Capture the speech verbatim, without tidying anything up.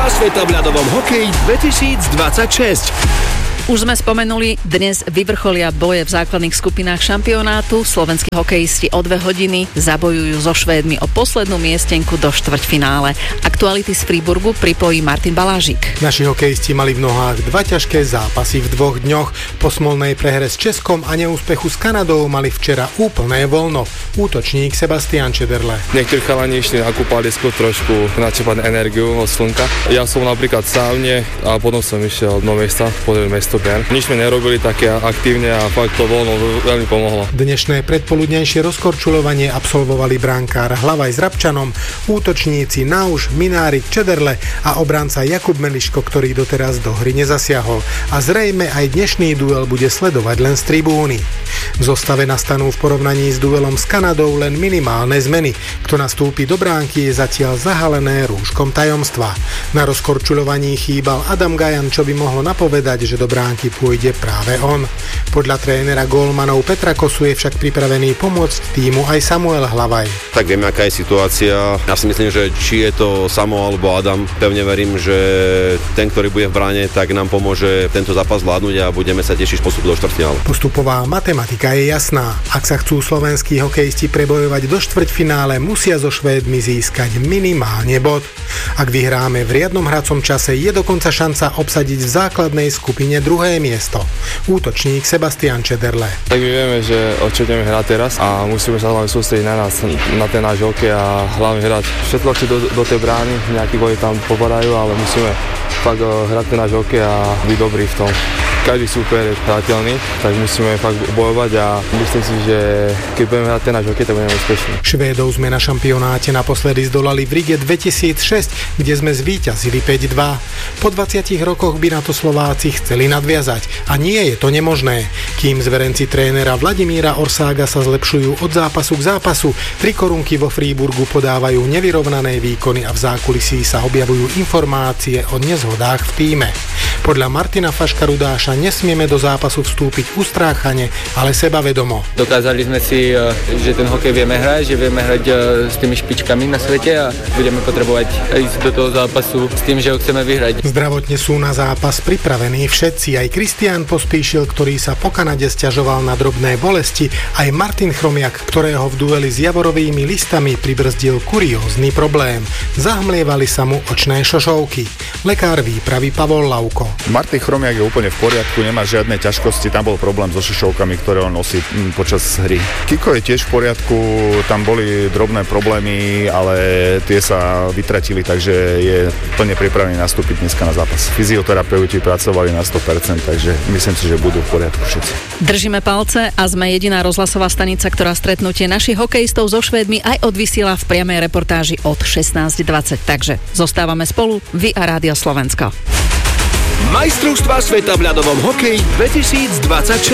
Majstrovstvá sveta v ľadovom hokeji dvetisícdvadsaťšesť. Už sme spomenuli, dnes vyvrcholia boje v základných skupinách šampionátu. Slovenskí hokejisti o dve hodiny zabojujú so Švédmi o poslednú miestenku do štvrťfinále. Aktuality z Fríburgu pripojí Martin Balážik. Naši hokejisti mali v nohách dva ťažké zápasy v dvoch dňoch. Po smolnej prehre s Českom a neúspechu s Kanadou mali včera úplné voľno. Útočník Sebastian Čederle. Niektorí chalani išli na kúpalisku trošku načerpať energiu od slnka. Ja som napríklad v saune a potom som išiel do mesta, podľa mesto Ben. Nič sme nerobili také aktívne a fakt to voľno veľmi pomohlo. Dnešné predpoludnejšie rozkorčuľovanie absolvovali brankár Hlavaj s Rabčanom, útočníci Nauš, Minárik, Čederle a obranca Jakub Meliško, ktorý doteraz do hry nezasiahol. A zrejme aj dnešný duel bude sledovať len z tribúny. V zostave nastanú v porovnaní s duelom s Kanadou len minimálne zmeny. Kto nastúpi do bránky, je zatiaľ zahalené rúškom tajomstva. Na rozkorčuľovaní chýbal Adam Gajan, čo by mohlo napovedať, že do bránky pôjde práve on. Podľa trénera gólmanov Petra Kosu je však pripravený pomôcť týmu aj Samuel Hlavaj. Tak vieme, aká je situácia. Ja si myslím, že či je to Samo alebo Adam, pevne verím, že ten, ktorý bude v bráne, tak nám pomôže tento zápas zvládnuť a budeme sa tešiť postup do štvrťfinále. Postupová matematika je jasná. Ak sa chcú slovenskí hokejisti prebojovať do štvrťfinále, musia so Švédmi získať minimálne bod. Ak vyhráme v riadnom hracom čase, je dokonca šanca obsadiť v základnej skupine druhé miesto. Útočník Sebastian Čederle. Tak my vieme, že o čo ideme hrať teraz a musíme sa hlavne sústrediť na nás, na ten náš hokej a hlavne hrať všetko do, do tej brány, nejaký boj tam popadajú, ale musíme fakt hrať ten náš hokej a byť dobrý v tom. Každý súper je hrateľný, tak musíme fakt bojovať a myslím si, že keď budeme hrať ten náš hokej, tak budeme úspešní. Švédov sme na šampionáte naposledy zdolali v Rige dvetisícšesť, kde sme zvíťazili päť dva. Po dvadsiatich rokoch by na to Slováci chceli nadviazať a nie je to nemožné. Kým zverenci trénera Vladimíra Orsága sa zlepšujú od zápasu k zápasu, trikorunky vo Fríburgu podávajú nevyrovnané výkony a v zákulisí sa objavujú informácie o nezhodách v tíme. Podľa Martina Faška-Rudáša nesmieme do zápasu vstúpiť ustráchane, ale sebavedomo. Dokázali sme si, že ten hokej vieme hrať, že vieme hrať s tými špičkami na svete a budeme potrebovať ísť do toho zápasu s tým, že ho chceme vyhrať. Zdravotne sú na zápas pripravení všetci, aj Kristián Pospíšil, ktorý sa po Kanade sťažoval na drobné bolesti, aj Martin Chromiak, ktorého v dueli s javorovými listami pribrzdil kuriózny problém. Zahmlievali sa mu očné šošovky. Lekár výpravy Pavol Lauko. Martin Chromiak je úplne v poriadku, nemá žiadne ťažkosti, tam bol problém so šošovkami, ktoré on nosí počas hry. Kiko je tiež v poriadku, tam boli drobné problémy, ale tie sa vytratili, takže je plne pripravený nastúpiť dneska na zápas. Fyzioterapeuti pracovali na sto percent, takže myslím si, že budú v poriadku všetci. Držíme palce a sme jediná rozhlasová stanica, ktorá stretnutie našich hokejistov so Švédmi aj odvysiela v priamej reportáži od šestnásť dvadsať. Takže zostávame spolu, vy a Rádio Slovensko. Majstrovstvá sveta v ľadovom hokeji dvetisícdvadsaťšesť.